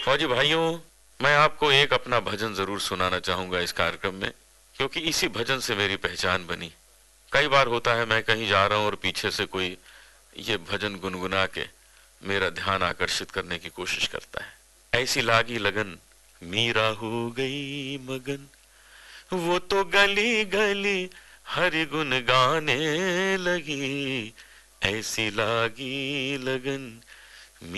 फौजी भाइयों, मैं आपको एक अपना भजन जरूर सुनाना चाहूंगा इस कार्यक्रम में, क्योंकि इसी भजन से मेरी पहचान बनी। कई बार होता है मैं कहीं जा रहा हूं और पीछे से कोई ये भजन गुनगुना के मेरा ध्यान आकर्षित करने की कोशिश करता है। ऐसी लागी लगन, मीरा हो गई मगन, वो तो गली गली हरि गुन गाने लगी। ऐसी लागी लगन,